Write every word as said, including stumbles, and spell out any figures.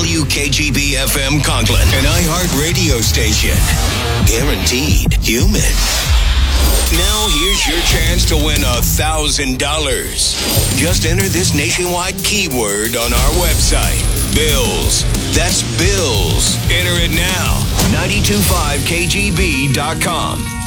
W K G B F M Conklin, an iHeart radio station. Guaranteed human. Now here's your chance to win a thousand dollars. Just enter this nationwide keyword on our website. Bills. That's bills. Enter it now. nine two five K G B dot com.